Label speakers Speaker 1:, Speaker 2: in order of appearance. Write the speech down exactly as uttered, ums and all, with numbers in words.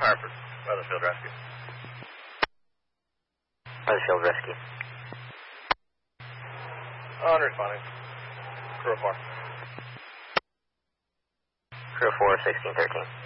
Speaker 1: Hartford, Weatherfield Rescue.
Speaker 2: Weatherfield Rescue.
Speaker 1: On responding. Crew four.
Speaker 2: Crew four, sixteen thirteen.